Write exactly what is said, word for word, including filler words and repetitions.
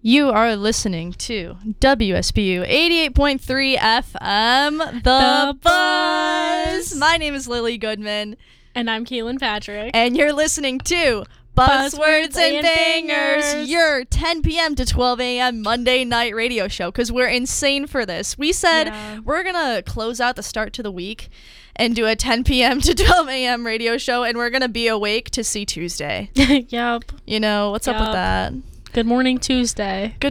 You are listening to W S B U eighty-eight point three F M, The, The Buzz. Buzz. My name is Lily Goodman. And I'm Keelan Patrick. And you're listening to Buzzwords, Buzzwords and and Bangers, Bangers. your ten p.m. to twelve a.m. Monday night radio show, because we're insane for this. We said Yeah. we're going to close out the start to the week and do a ten p.m. to twelve a.m. radio show, and we're going to be awake to see Tuesday. Yep. You know, what's up with Yup. that? Good morning, Tuesday. Good